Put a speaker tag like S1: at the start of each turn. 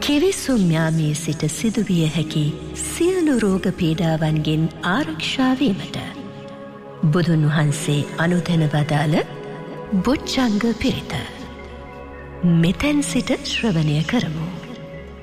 S1: කිවිසුම් යාමේ සිට සිදුවිය හැකි සියලු රෝග පීඩාවන්ගෙන් ආරක්ෂාවීමට බුදුන් වහන්සේ අනුදැන වදාළ බොජ්ජංග පිරිත මෙතැන් සිට ශ්‍රවණය කරමු.